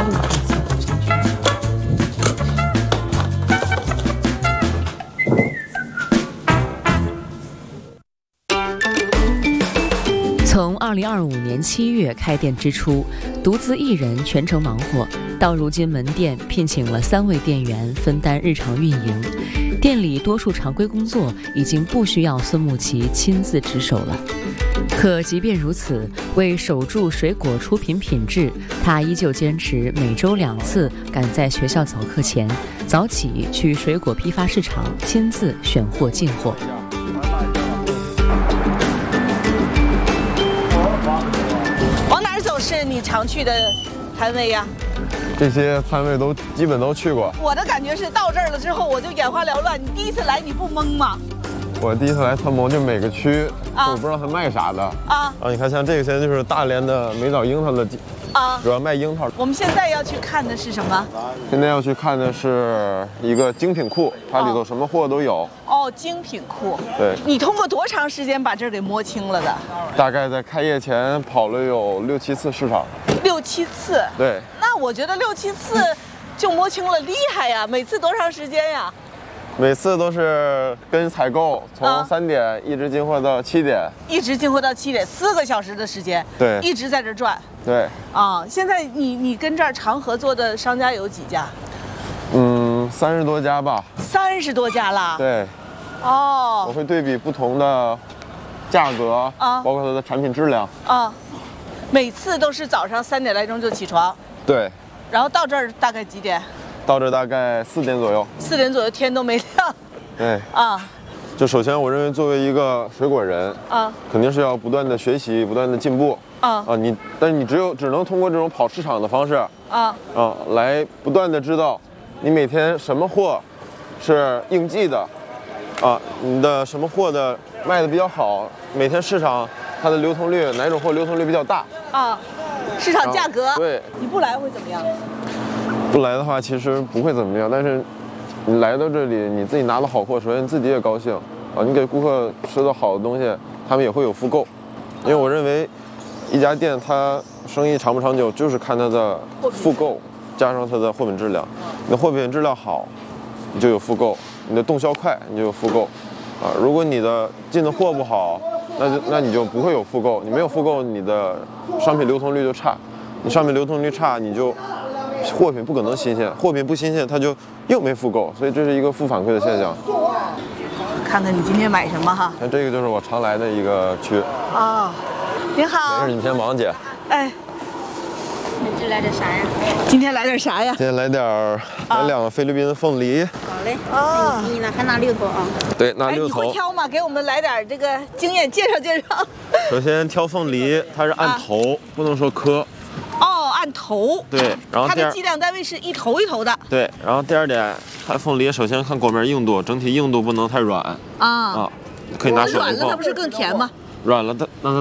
路看一下这个产区。从2025年7月开店之初，独自一人全程忙活，到如今门店聘请了3位店员分担日常运营，店里多数常规工作已经不需要孙慕琦亲自值守了。可即便如此，为守住水果出品品质，他依旧坚持每周2次赶在学校早课前早起去水果批发市场亲自选货进货。 往哪儿走是你常去的摊位呀？ 这些摊位基本都去过。 我的感觉是到这儿了之后，我就眼花缭乱。你第一次来，你不懵吗？ 我第一次来参谋，就每个区，我不知道他卖啥的啊。你看，像这个现在就是大连的美枣樱桃的主要卖樱桃。 我们现在要去看的是什么？ 现在要去看的是一个精品库，它里头什么货都有。哦， 精品库。 对。 你通过多长时间把这儿给摸清了的？ 大概在开业前跑了有6、7次市场。 6、7次。 对。 那我觉得6、7次就摸清了，厉害呀！每次多长时间呀？ 每次都是跟采购从3点一直进货到7点， 一直进货到7点，4个小时的时间， 对， 一直在这转， 对， 现在你跟这儿常合作的商家有几家 ？30多家吧。 30多家啦？ 对。我会对比不同的价格包括它的产品质量每次都是早上3点来钟就起床， 对， 然后到这儿大概几点？ 到这大概4点左右。 4点左右天都没亮。 对就首先我认为作为一个水果人肯定是要不断的学习，不断的进步但是你只能通过这种跑市场的方式来不断的知道你每天什么货是应季的你的什么货的卖的比较好，每天市场它的流通率哪种货流通率比较大市场价格对， 你不来会怎么样？ 不来的话其实不会怎么样，但是你来到这里，你自己拿了好货，首先自己也高兴你给顾客吃的好的东西，他们也会有复购。因为我认为一家店它生意长不长久，就是看它的复购加上它的货品质量。你的货品质量好，你就有复购；你的动销快，你就有复购如果你的进的货不好，那你就不会有复购。你没有复购，你的商品流通率就差。你商品流通率差，你就货品不可能新鲜，货品不新鲜，它就又没复购，所以这是一个负反馈的现象。 看看你今天买什么哈？ 像这个就是我常来的一个区您好。 没事，你先忙姐。 你这来点啥呀？ 今天来点啥呀？ 今天来2个菲律宾凤梨。 好嘞。你呢？还拿6头对，拿6头。 你会挑吗？给我们来点这个经验介绍介绍。 首先挑凤梨，它是按头，不能说颗。 按头。 对，然后它的计量单位是一头一头的。 对，然后第二点，看凤梨首先看果面硬度，整体硬度不能太软可以拿手一碰。 软了它不是更甜吗？ 软了那它